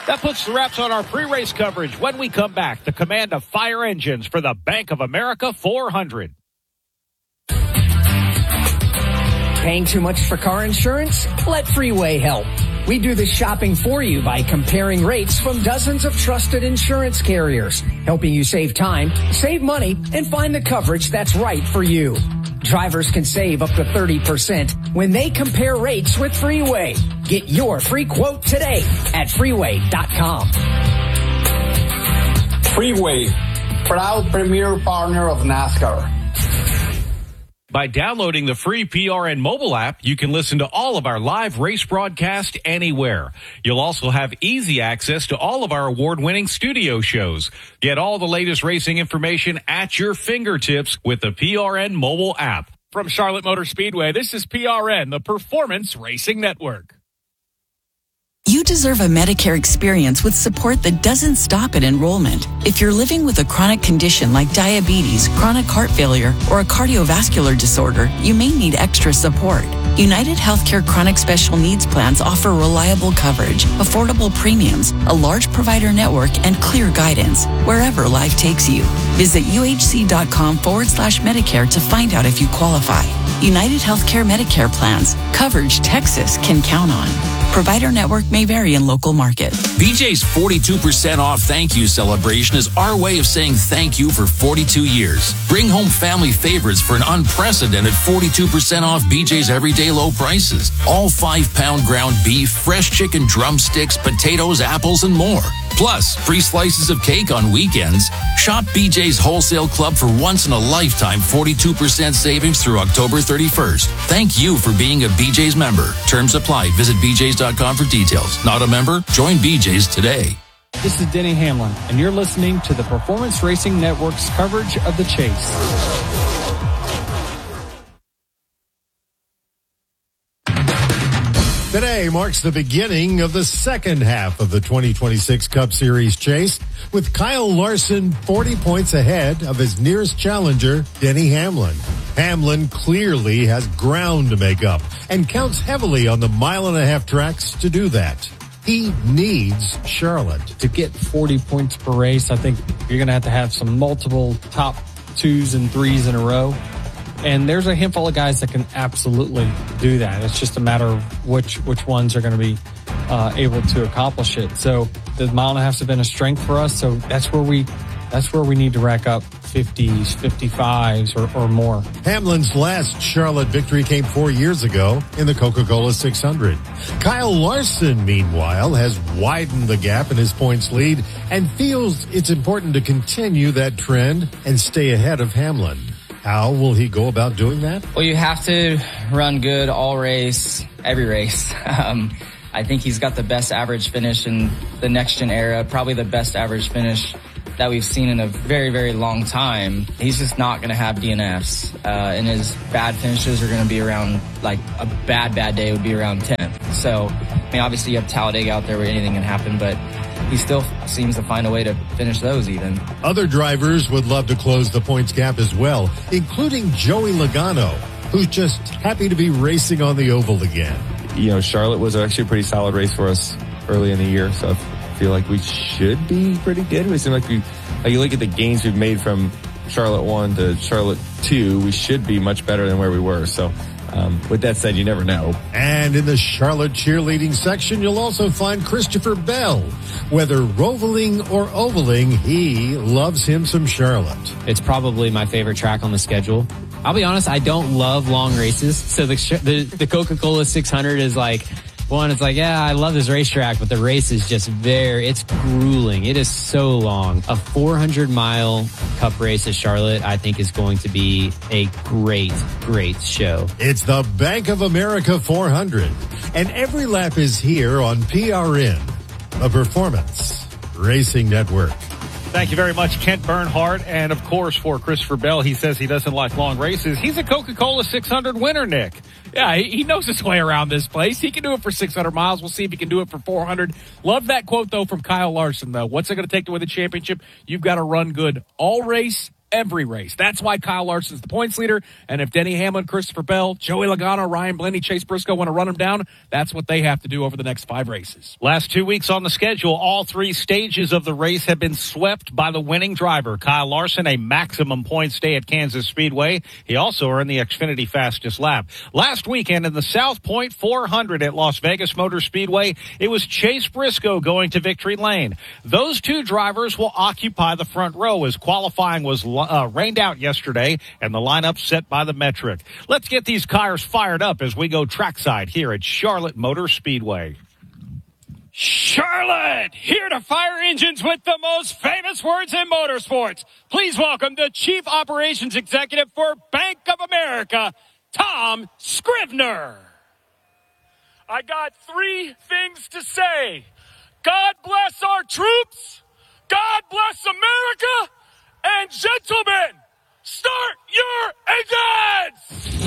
That puts the wraps on our pre-race coverage. When we come back, the command of fire engines for the Bank of America 400. Paying too much for car insurance? Let Freeway help. We do the shopping for you by comparing rates from dozens of trusted insurance carriers, helping you save time, save money, and find the coverage that's right for you. Drivers can save up to 30% when they compare rates with Freeway. Get your free quote today at freeway.com. Freeway, proud premier partner of NASCAR. By downloading the free PRN mobile app, you can listen to all of our live race broadcast anywhere. You'll also have easy access to all of our award-winning studio shows. Get all the latest racing information at your fingertips with the PRN mobile app. From Charlotte Motor Speedway, this is PRN, the Performance Racing Network. You deserve a Medicare experience with support that doesn't stop at enrollment. If you're living with a chronic condition like diabetes, chronic heart failure, or a cardiovascular disorder, you may need extra support. United Healthcare Chronic Special Needs Plans offer reliable coverage, affordable premiums, a large provider network, and clear guidance wherever life takes you. Visit uhc.com/Medicare to find out if you qualify. United Healthcare Medicare plans. Coverage Texas can count on. Provider network may vary in local market. BJ's 42% off thank you celebration is our way of saying thank you for 42 years. Bring home family favorites for an unprecedented 42% off BJ's everyday low prices. All 5-pound ground beef, fresh chicken drumsticks, potatoes, apples, and more. Plus, free slices of cake on weekends. Shop BJ's Wholesale Club for once-in-a-lifetime 42% savings through October 31st. Thank you for being a BJ's member. Terms apply. Visit BJ's.com for details. Not a member? Join BJ's today. This is Denny Hamlin, and you're listening to the Performance Racing Network's coverage of the Chase. Today marks the beginning of the second half of the 2026 Cup Series chase, with Kyle Larson 40 points ahead of his nearest challenger, Denny Hamlin. Hamlin clearly has ground to make up and counts heavily on the mile-and-a-half tracks to do that. He needs Charlotte. To get 40 points per race, I think you're going to have some multiple top 2s and 3s in a row. And there's a handful of guys that can absolutely do that. It's just a matter of which ones are going to be able to accomplish it. So the mile and a half has been a strength for us. So that's where we need to rack up 50s, 55s or more. Hamlin's last Charlotte victory came 4 years ago in the Coca-Cola 600. Kyle Larson, meanwhile, has widened the gap in his points lead and feels it's important to continue that trend and stay ahead of Hamlin. How will he go about doing that? Well, you have to run good all race, every race. I think he's got the best average finish in the next-gen era, probably the best average finish that we've seen in a very, very long time. He's just not going to have DNFs. And his bad finishes are going to be around, like a bad day would be around 10th. So, I mean, obviously you have Talladega out there where anything can happen, but he still seems to find a way to finish those even. Other drivers would love to close the points gap as well, including Joey Logano, who's just happy to be racing on the oval again. You know, Charlotte was actually a pretty solid race for us early in the year, so I feel like we should be pretty good. We seem like you look at the gains we've made from Charlotte 1 to Charlotte 2, we should be much better than where we were. So with that said, you never know. And in the Charlotte cheerleading section, you'll also find Christopher Bell. Whether rovaling or ovaling, he loves him some Charlotte. It's probably my favorite track on the schedule. I'll be honest, I don't love long races. So the Coca-Cola 600 is like, one, it's like, yeah, I love this racetrack, but the race is just it's grueling. It is so long. A 400-mile Cup race at Charlotte, I think, is going to be a great, great show. It's the Bank of America 400, and every lap is here on PRN, a Performance Racing Network. Thank you very much, Kent Bernhardt. And, of course, for Christopher Bell, he says he doesn't like long races. He's a Coca-Cola 600 winner, Nick. Yeah, he knows his way around this place. He can do it for 600 miles. We'll see if he can do it for 400. Love that quote, though, from Kyle Larson, though. What's it going to take to win the championship? You've got to run good all race, every race. That's why Kyle Larson's the points leader. And if Denny Hamlin, Christopher Bell, Joey Logano, Ryan Blaney, Chase Briscoe want to run him down, that's what they have to do over the next 5 races. Last 2 weeks on the schedule, all 3 stages of the race have been swept by the winning driver, Kyle Larson, a maximum points day at Kansas Speedway. He also earned the Xfinity fastest lap. Last weekend in the South Point 400 at Las Vegas Motor Speedway, it was Chase Briscoe going to victory lane. Those 2 drivers will occupy the front row as qualifying was rained out yesterday and the lineup set by the metric. Let's get these cars fired up as we go trackside here at Charlotte Motor Speedway. Charlotte, here to fire engines with the most famous words in motorsports. Please welcome the Chief Operations Executive for Bank of America, Tom Scrivener. I got 3 things to say. God bless our troops. God bless America. And gentlemen, start your engines!